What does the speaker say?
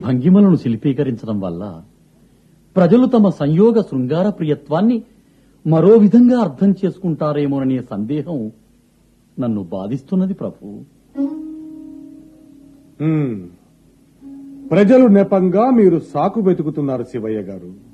భంగిమలను శిల్పీకరించడం వల్ల ప్రజలు తమ సంయోగ శృంగార ప్రియత్వాన్ని మరో విధంగా అర్థం చేసుకుంటారేమోననే సందేహం నన్ను బాధిస్తున్నది ప్రభు. ప్రజలు నెపంగా మీరు సాకు వెతుకుతున్నారు శివయ్య గారు.